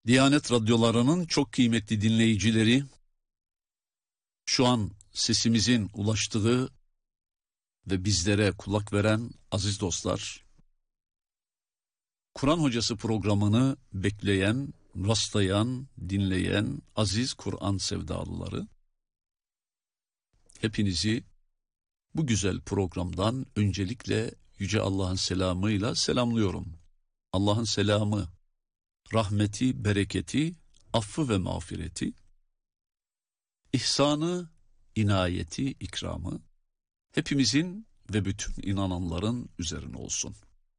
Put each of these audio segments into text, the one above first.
Diyanet radyolarının çok kıymetli dinleyicileri, şu an sesimizin ulaştığı ve bizlere kulak veren aziz dostlar, Kur'an Hocası programını bekleyen, rastlayan, dinleyen aziz Kur'an sevdalıları, hepinizi bu güzel programdan öncelikle Yüce Allah'ın selamıyla selamlıyorum. Allah'ın selamı, rahmeti, bereketi, affı ve mağfireti, ihsanı, inayeti, ikramı hepimizin ve bütün inananların üzerine olsun.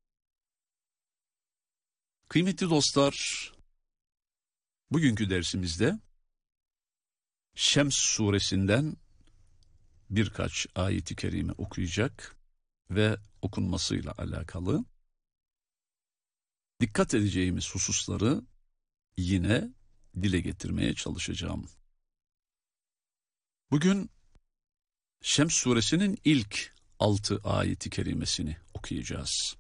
Kıymetli dostlar, bugünkü dersimizde Şems suresinden birkaç ayet-i kerime okuyacak ve okunmasıyla alakalı dikkat edeceğimiz hususları yine dile getirmeye çalışacağım. Bugün Şems suresinin ilk 6 ayeti kerimesini okuyacağız.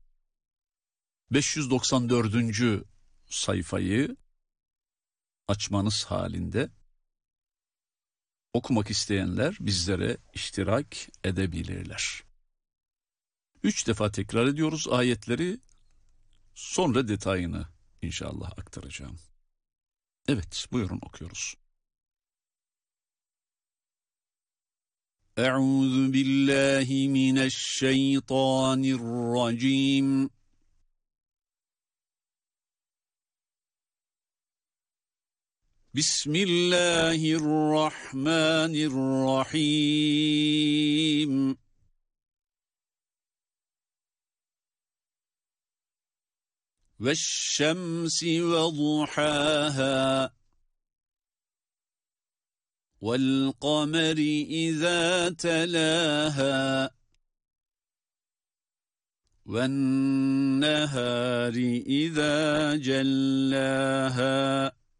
594. sayfayı açmanız halinde okumak isteyenler bizlere iştirak edebilirler. 3 defa tekrar ediyoruz ayetleri, sonra detayını inşallah aktaracağım. Evet, buyurun okuyoruz. Euzu billahi mineşşeytanirracim. Bismillahirrahmanirrahim. Veşşemsi ve duhaha. وَالْقَمَرِ إِذَا تَلَاهَا وَالنَّهَارِ إِذَا جَلَّاهَا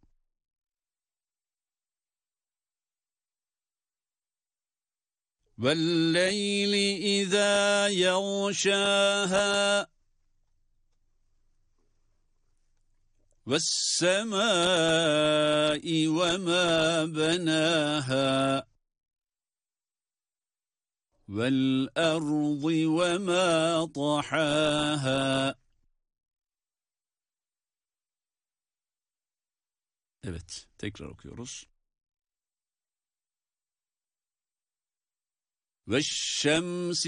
وَاللَّيْلِ إِذَا يَغْشَاهَا وَالسَّمَاءِ وَمَا بَنَاهَا وَالْأَرْضِ وَمَا طَحَاهَا. Evet, tekrar okuyoruz. وَالشَّمْسِ